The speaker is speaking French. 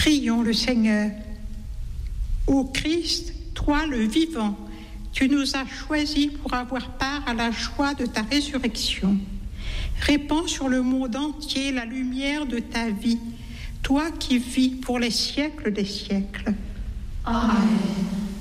Prions le Seigneur. Ô Christ, toi le vivant, tu nous as choisis pour avoir part à la joie de ta résurrection. Répands sur le monde entier la lumière de ta vie, toi qui vis pour les siècles des siècles. Amen.